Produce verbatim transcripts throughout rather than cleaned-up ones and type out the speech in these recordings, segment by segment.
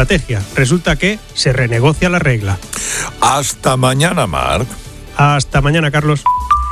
estrategia. Resulta que se renegocia la regla. Hasta mañana, Marc. Hasta mañana, Carlos.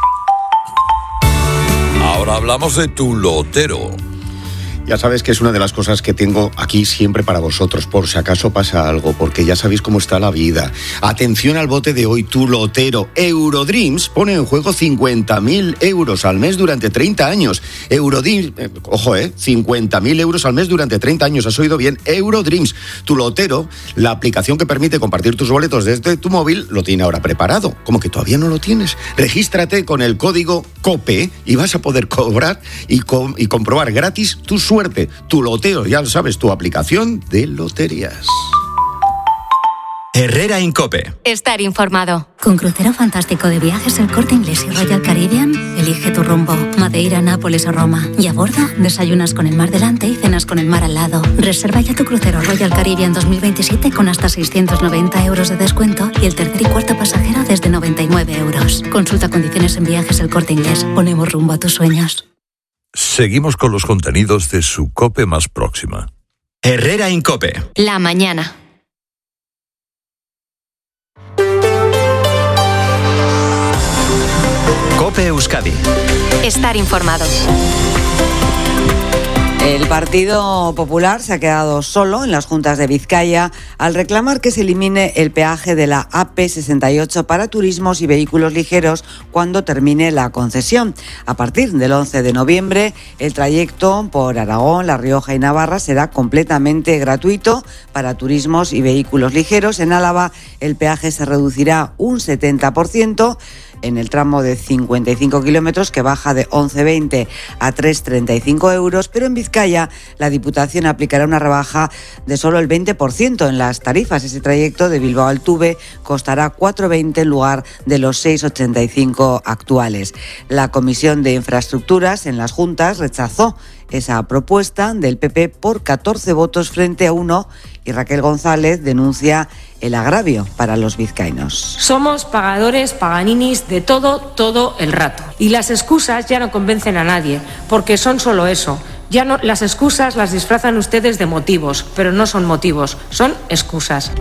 Ahora hablamos de tu lotero. Ya sabes que es una de las cosas que tengo aquí siempre para vosotros, por si acaso pasa algo, porque ya sabéis cómo está la vida. Atención al bote de hoy, tu lotero. Eurodreams pone en juego cincuenta mil euros al mes durante treinta años. Eurodreams, eh, ojo, eh, cincuenta mil euros al mes durante treinta años. ¿Has oído bien? Eurodreams. Tu lotero, la aplicación que permite compartir tus boletos desde tu móvil, lo tiene ahora preparado. ¿Cómo que todavía no lo tienes? Regístrate con el código COPE y vas a poder cobrar y, com- y comprobar gratis tu suerte. Tu loteo, ya lo sabes, tu aplicación de loterías. Herrera Incope. Estar informado. Con crucero fantástico de viajes El Corte Inglés y Royal Caribbean, elige tu rumbo. Madeira, Nápoles o Roma. Y a bordo, desayunas con el mar delante y cenas con el mar al lado. Reserva ya tu crucero Royal Caribbean dos mil veintisiete con hasta seiscientos noventa euros de descuento y el tercer y cuarto pasajero desde noventa y nueve euros. Consulta condiciones en Viajes El Corte Inglés. Ponemos rumbo a tus sueños. Seguimos con los contenidos de su COPE más próxima. Herrera Incope. La mañana. COPE Euskadi. Estar informado. El Partido Popular se ha quedado solo en las Juntas de Vizcaya al reclamar que se elimine el peaje de la A P sesenta y ocho para turismos y vehículos ligeros cuando termine la concesión. A partir del once de noviembre, el trayecto por Aragón, La Rioja y Navarra será completamente gratuito para turismos y vehículos ligeros. En Álava, el peaje se reducirá un setenta por ciento. En el tramo de cincuenta y cinco kilómetros, que baja de once veinte a tres treinta y cinco euros, pero en Vizcaya la Diputación aplicará una rebaja de solo el veinte por ciento en las tarifas. Ese trayecto de Bilbao al Tuve costará cuatro veinte en lugar de los seis ochenta y cinco actuales. La Comisión de Infraestructuras en las Juntas rechazó esa propuesta del P P por catorce votos frente a uno y Raquel González denuncia el agravio para los vizcaínos. Somos pagadores, paganinis de todo, todo el rato. Y las excusas ya no convencen a nadie, porque son solo eso. Ya no, las excusas las disfrazan ustedes de motivos, pero no son motivos, son excusas.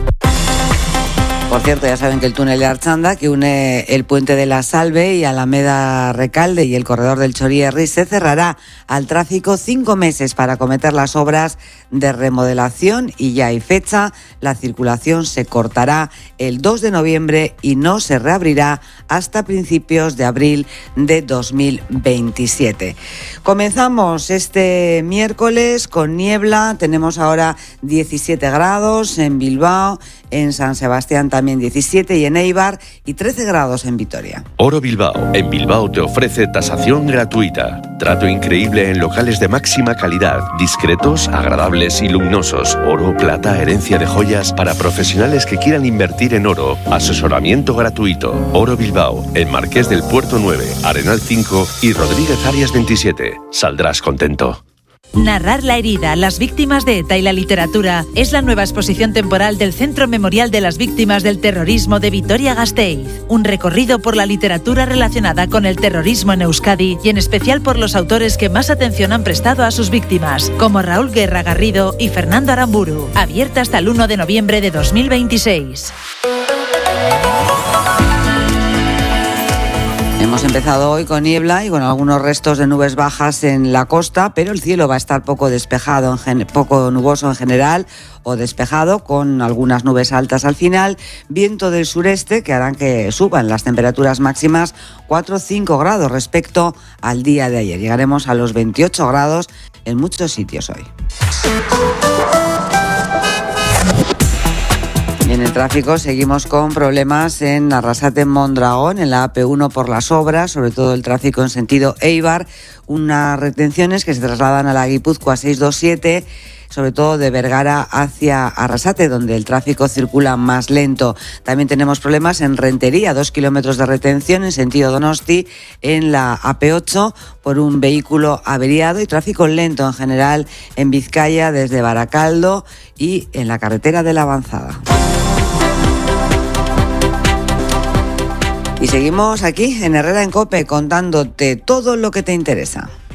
Por cierto, ya saben que el túnel de Archanda, que une el Puente de la Salve y Alameda Recalde y el corredor del Chorierri, se cerrará al tráfico cinco meses para acometer las obras de remodelación y ya hay fecha. La circulación se cortará el dos de noviembre y no se reabrirá hasta principios de abril de dos mil veintisiete. Comenzamos este miércoles con niebla. Tenemos ahora diecisiete grados en Bilbao, en San Sebastián también diecisiete y en Eibar y trece grados en Vitoria. Oro Bilbao. En Bilbao te ofrece tasación gratuita. Trato increíble en locales de máxima calidad, discretos, agradables y luminosos. Oro, plata, herencia de joyas para profesionales que quieran invertir en oro. Asesoramiento gratuito. Oro Bilbao. En Marqués del Puerto nueve, Arenal cinco y Rodríguez Arias veintisiete. Saldrás contento. Narrar la herida, las víctimas de ETA y la literatura es la nueva exposición temporal del Centro Memorial de las Víctimas del Terrorismo de Vitoria-Gasteiz. Un recorrido por la literatura relacionada con el terrorismo en Euskadi y en especial por los autores que más atención han prestado a sus víctimas, como Raúl Guerra Garrido y Fernando Aramburu. Abierta hasta el uno de noviembre de dos mil veintiséis. Hemos empezado hoy con niebla y con algunos restos de nubes bajas en la costa, pero el cielo va a estar poco despejado, en gen- poco nuboso en general o despejado, con algunas nubes altas al final. Viento del sureste que harán que suban las temperaturas máximas cuatro o cinco grados respecto al día de ayer. Llegaremos a los veintiocho grados en muchos sitios hoy. Y en el tráfico seguimos con problemas en Arrasate-Mondragón, en la A P uno por las obras, sobre todo el tráfico en sentido Eibar, unas retenciones que se trasladan a la Guipúzcoa seiscientos veintisiete, sobre todo de Vergara hacia Arrasate, donde el tráfico circula más lento. También tenemos problemas en Rentería, dos kilómetros de retención en sentido Donosti, en la A P ocho por un vehículo averiado y tráfico lento en general en Vizcaya desde Baracaldo y en la carretera de la Avanzada. Y seguimos aquí en Herrera en COPE contándote todo lo que te interesa.